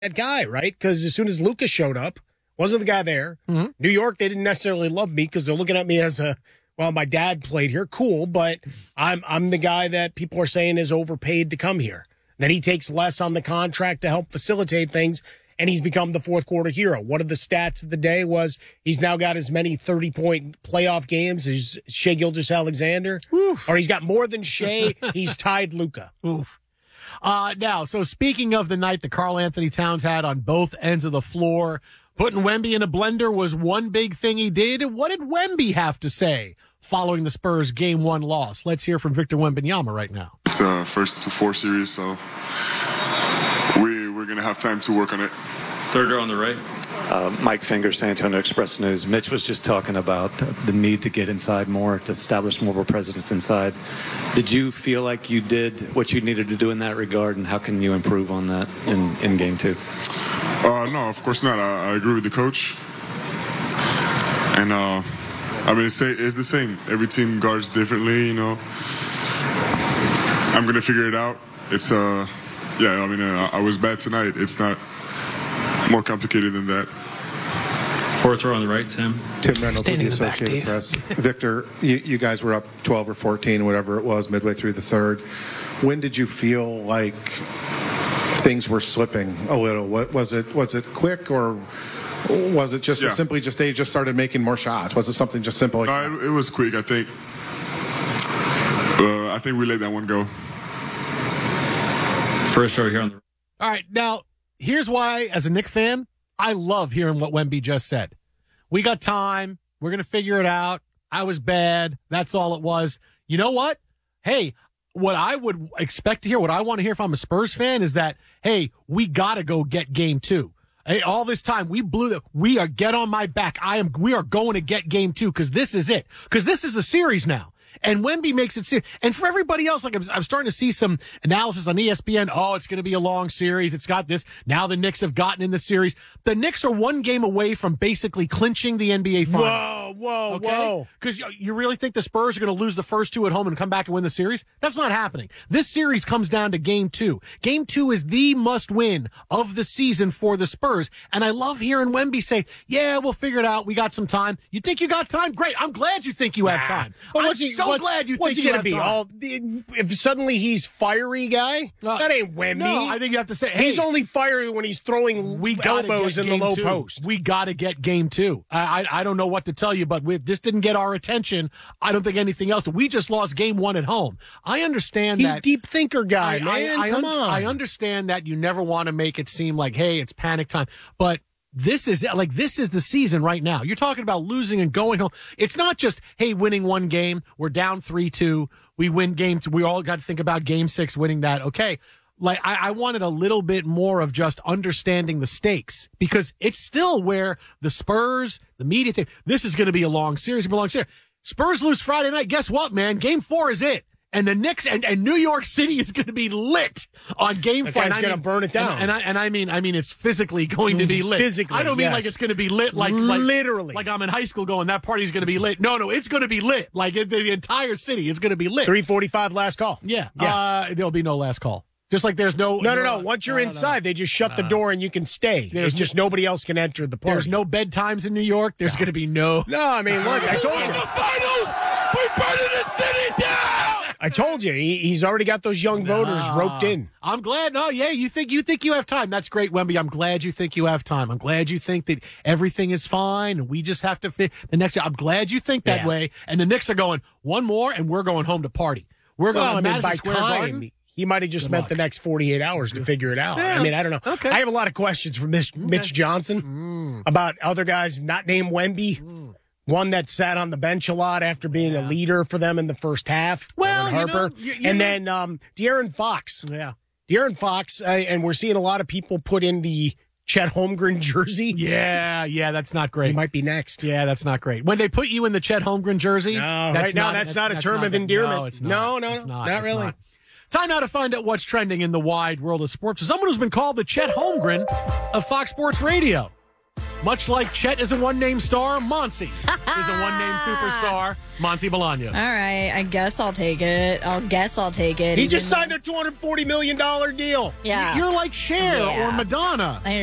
that guy, right? Because as soon as Lucas showed up, wasn't the guy there. Mm-hmm. New York, they didn't necessarily love me because they're looking at me as my dad played here. Cool, but I'm the guy that people are saying is overpaid to come here. Then he takes less on the contract to help facilitate things, and he's become the fourth quarter hero. One of the stats of the day was he's now got as many 30-point playoff games as Shai Gilgeous-Alexander. Or he's got more than Shai. He's tied Luka. Oof. Now, so speaking of the night that Karl Anthony Towns had on both ends of the floor, putting Wemby in a blender was one big thing he did. What did Wemby have to say following the Spurs Game 1 loss? Let's hear from Victor Wembanyama right now. It's the first to 4 series, so we're going to have time to work on it. Third row on the right. Mike Finger, San Antonio Express News. Mitch was just talking about the need to get inside more, to establish more of a presence inside. Did you feel like you did what you needed to do in that regard, and how can you improve on that in Game 2? No, of course not. I agree with the coach. And, it's the same. Every team guards differently, you know. I'm going to figure it out. It's, I was bad tonight. It's not more complicated than that. Fourth row on the right, Tim. Tim Reynolds with the Associated Press. Victor, you guys were up 12 or 14, whatever it was, midway through the third. When did you feel like things were slipping a little? Was it quick, or was it just simply they just started making more shots? Was it something just simple like that? It was quick, I think. I think we let that one go. First row here on the right. All right, now, here's why, as a Knicks fan, I love hearing what Wemby just said. We got time. We're going to figure it out. I was bad. That's all it was. You know what? Hey, what I would expect to hear, what I want to hear if I'm a Spurs fan is that, hey, we got to go get Game 2. Hey, all this time, we are get on my back. We are going to get Game 2 because this is it. Because this is a series now. And Wemby makes it serious. And for everybody else, like I'm starting to see some analysis on ESPN. Oh, it's going to be a long series. It's got this. Now the Knicks have gotten in the series. The Knicks are one game away from basically clinching the NBA Finals. Whoa. Because you really think the Spurs are going to lose the first 2 at home and come back and win the series? That's not happening. This series comes down to Game 2. Game 2 is the must-win of the season for the Spurs. And I love hearing Wemby say, yeah, we'll figure it out. We got some time. You think you got time? Great. I'm glad you think you have time. Well, Glad you what's think he going to be? If suddenly he's fiery guy, that ain't Wemby. No, I think you have to say, hey, he's only fiery when he's throwing elbows in the low post. We got to get Game 2. I don't know what to tell you, but this didn't get our attention. I don't think anything else. We just lost Game 1 at home. I understand he's that. Deep thinker guy, man. Come on. I understand that you never want to make it seem like, hey, it's panic time, but this is the season right now. You're talking about losing and going home. It's not just, hey, winning one game. We're down 3-2. We win Game 2. We all got to think about Game 6, winning that. Okay. Like, I wanted a little bit more of just understanding the stakes, because it's still where the Spurs, the media think this is going to be a long series. Spurs lose Friday night. Guess what, man? Game 4 is it. And the Knicks and New York City is going to be lit on Game 4. That guy's going to burn it down. And I mean it's physically going to be lit. Physically, I don't mean like it's going to be lit like literally. Like I'm in high school going, that party's going to be lit. No, it's going to be lit. Like the entire city is going to be lit. 3:45 last call. Yeah. There'll be no last call. Just like there's no. Once you're inside, they just shut the door and you can stay. It's just nobody else can enter the party. There's no bedtimes in New York. There's going to be no. No, I mean, look, I told you. The finals, we're burning the city down. I told you, he's already got those young voters roped in. I'm glad. No, yeah, you think you have time. That's great, Wemby. I'm glad you think you have time. I'm glad you think that everything is fine and we just have to fit the next. I'm glad you think that way. And the Knicks are going one more, and we're going home to party. We're going to Madison Square Garden. He might have just meant the next 48 hours to figure it out. Yeah. I mean, I don't know. Okay. I have a lot of questions for Mitch Johnson about other guys not named Wemby. One that sat on the bench a lot after being a leader for them in the first half. Well, Harper. And then De'Aaron Fox. Yeah. De'Aaron Fox, and we're seeing a lot of people put in the Chet Holmgren jersey. Yeah, that's not great. He might be next. Yeah, that's not great. When they put you in the Chet Holmgren jersey, that's not a term of endearment. No, it's not. No, not really. Not. Time now to find out what's trending in the wide world of sports. Someone who's been called the Chet Holmgren of Fox Sports Radio. Much like Chet is a one-name star, Monty is a one-name superstar, Monty Bolaños. All right, I guess I'll take it. He just signed a $240 million deal. Yeah. You're like Cher or Madonna.